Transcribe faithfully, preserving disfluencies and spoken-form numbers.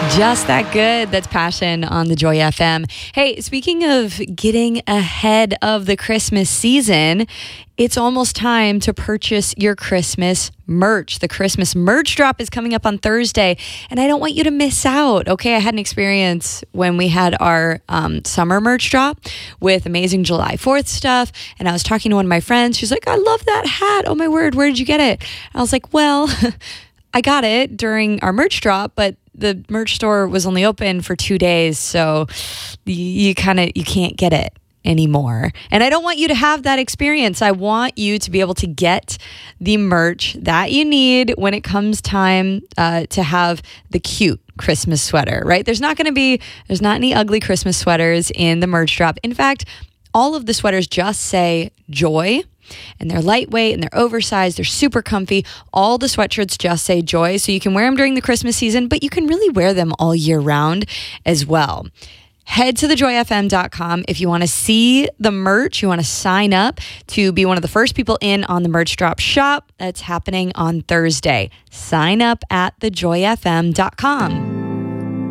Just that good. That's Passion on the Joy F M. Hey, speaking of getting ahead of the Christmas season, it's almost time to purchase your Christmas merch. The Christmas merch drop is coming up on Thursday, and I don't want you to miss out. Okay, I had an experience when we had our um, summer merch drop with amazing July fourth stuff, and I was talking to one of my friends. She's like, I love that hat. Oh my word, where did you get it? I was like, well, I got it during our merch drop, but the merch store was only open for two days, so you, you kind of you can't get it anymore. And I don't want you to have that experience. I want you to be able to get the merch that you need when it comes time uh, to have the cute Christmas sweater, right? There's not going to be, there's not any ugly Christmas sweaters in the merch drop. In fact, all of the sweaters just say joy. And they're lightweight and they're oversized. They're super comfy. All the sweatshirts just say joy. So you can wear them during the Christmas season, but you can really wear them all year round as well. Head to the joy f m dot com if you want to see the merch. You want to sign up to be one of the first people in on the merch drop shop that's happening on Thursday. Sign up at the joy f m dot com.